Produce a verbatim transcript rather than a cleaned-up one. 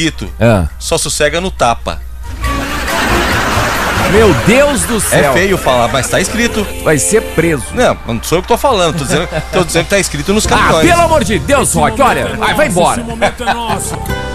mosquito Ah. só sossega no tapa. Meu Deus do céu. É feio falar, mas tá escrito. Vai ser preso. Não, não sou eu que tô falando, tô dizendo, tô dizendo que tá escrito nos Ah, cartões. pelo amor de Deus, Rock, olha, vai, vai embora. Esse momento é nosso.